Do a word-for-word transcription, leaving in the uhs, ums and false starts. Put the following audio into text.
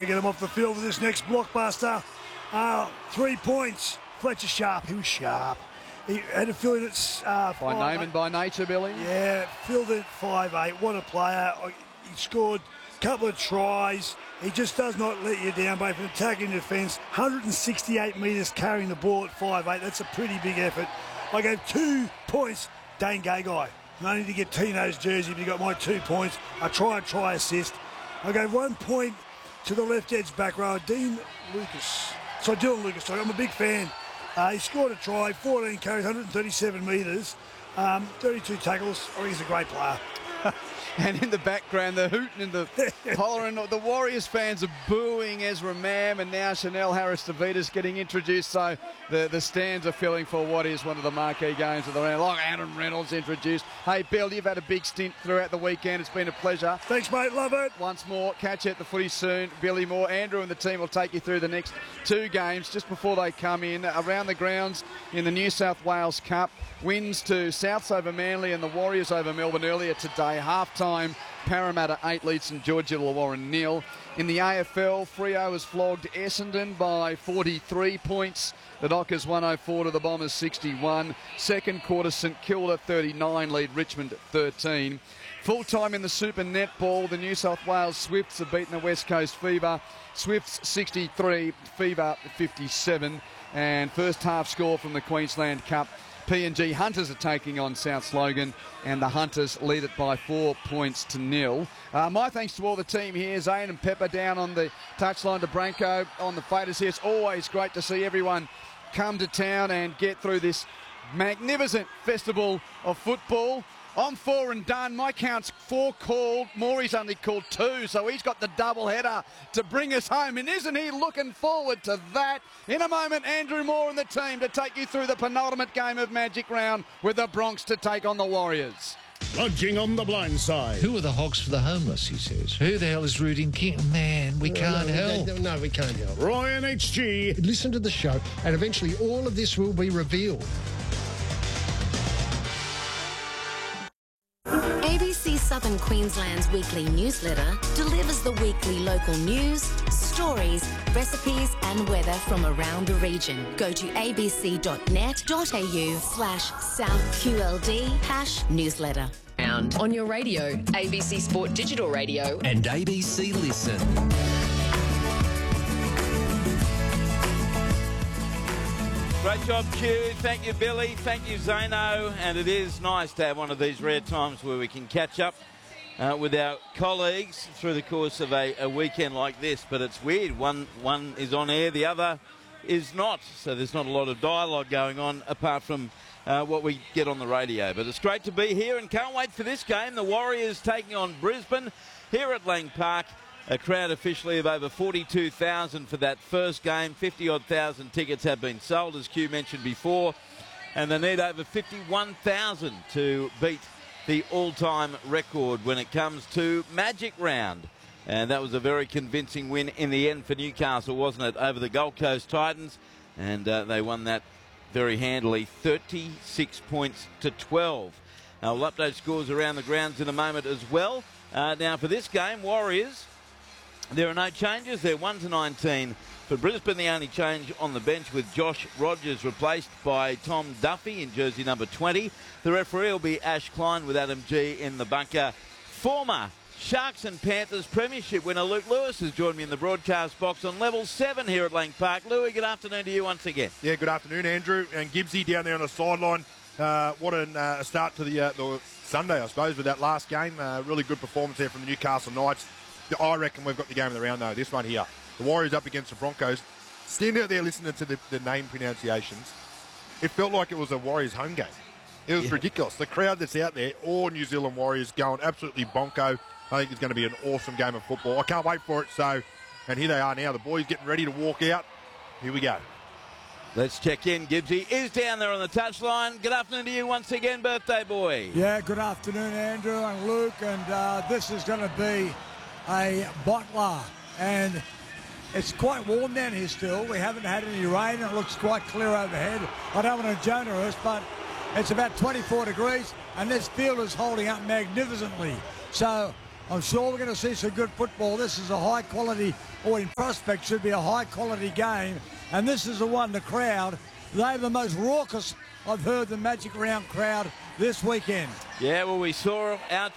get him off the field for this next blockbuster. Uh, three points. Fletcher Sharp, he was sharp. He had a field at uh, by five, name and by nature, Billy. Yeah, fielded at five eight. What a player. He scored a couple of tries. He just does not let you down, both in attack and defence. one hundred sixty-eight metres carrying the ball at five eight. That's a pretty big effort. I gave two points, Dane Gagai. No need to get Tino's jersey, but he got my two points. I try, try, assist. I gave one point to the left edge back row, Dean Lucas. So Dylan Lucas, sorry, I'm a big fan. Uh, he scored a try, fourteen carries, one hundred thirty-seven metres, um, thirty-two tackles. I think he's a great player. And in the background, the hooting and the hollering, the Warriors fans are booing Ezra Mam, and now Chanel Harris-Davidas getting introduced. So the, the stands are filling for what is one of the marquee games of the round. Like Adam Reynolds introduced. Hey, Bill, you've had a big stint throughout the weekend. It's been a pleasure. Thanks, mate. Love it. Once more, catch you at the footy soon. Billy Moore, Andrew and the team will take you through the next two games just before they come in. Around the grounds in the New South Wales Cup. Wins to Souths over Manly and the Warriors over Melbourne earlier today. Half-time, Parramatta eight leads St George Illawarra nil. In the A F L, Freo has flogged Essendon by forty-three points. The Dockers one oh four to the Bombers sixty-one. Second quarter, St Kilda thirty-nine lead Richmond thirteen. Full-time in the Super Netball, the New South Wales Swifts have beaten the West Coast Fever. Swifts sixty-three, Fever fifty-seven. And first half score from the Queensland Cup. P and G Hunters are taking on South Slogan, and the Hunters lead it by four points to nil. Uh, my thanks to all the team here. Zane and Pepper down on the touchline, to Branko on the faders here. It's always great to see everyone come to town and get through this magnificent festival of football. I'm four and done. My count's four called. Maury's only called two, so he's got the double header to bring us home. And isn't he looking forward to that? In a moment, Andrew Moore and the team to take you through the penultimate game of Magic Round with the Bronx to take on the Warriors. Lodging on the blind side. Who are the hogs for the homeless, he says. Who the hell is rooting King? Man, we can't no, help. No, no, we can't help. Ryan H G. Listen to the show, and eventually all of this will be revealed. A B C Southern Queensland's weekly newsletter delivers the weekly local news, stories, recipes and weather from around the region. Go to abc.net.au slash southqld hash newsletter. On your radio, A B C Sport Digital Radio and A B C Listen. Great job, Q. Thank you, Billy. Thank you, Zano. And it is nice to have one of these rare times where we can catch up uh, with our colleagues through the course of a, a weekend like this. But it's weird. One, one is on air, the other is not. So there's not a lot of dialogue going on apart from uh, what we get on the radio. But it's great to be here and can't wait for this game. The Warriors taking on Brisbane here at Lang Park. A crowd officially of over forty-two thousand for that first game. fifty-odd thousand tickets have been sold, as Q mentioned before. And they need over fifty-one thousand to beat the all-time record when it comes to Magic Round. And that was a very convincing win in the end for Newcastle, wasn't it, over the Gold Coast Titans. And uh, they won that very handily, thirty-six points to twelve. Now, we'll update scores around the grounds in a moment as well. Uh, now, for this game, Warriors, there are no changes. They're one to nineteen. For Brisbane, the only change on the bench with Josh Rogers replaced by Tom Duffy in jersey number twenty. The referee will be Ash Klein with Adam G in the bunker. Former Sharks and Panthers premiership winner Luke Lewis has joined me in the broadcast box on level seven here at Lang Park. Louis, good afternoon to you once again. Yeah, good afternoon, Andrew. And Gibbsy down there on the sideline. Uh, what a uh, start to the, uh, the Sunday, I suppose, with that last game. Uh, really good performance there from the Newcastle Knights. I reckon we've got the game of the round, though, this one here. The Warriors up against the Broncos. Stand out there listening to the, the name pronunciations. It felt like it was a Warriors home game. It was yeah. ridiculous. The crowd that's out there, all New Zealand Warriors going absolutely bonko. I think it's going to be an awesome game of football. I can't wait for it. So, and here they are now. The boys getting ready to walk out. Here we go. Let's check in. Gibbsy is down there on the touchline. Good afternoon to you once again, birthday boy. Yeah, good afternoon, Andrew and Luke. And uh, this is going to be a bottler. And it's quite warm down here still. We haven't had any rain. It looks quite clear overhead. I don't want to Jonah us, but it's about twenty-four degrees. And this field is holding up magnificently. So I'm sure we're going to see some good football. This is a high quality, or in prospect should be a high quality game. And this is the one, the crowd, they're the most raucous I've heard the Magic Round crowd this weekend. Yeah, well, we saw them out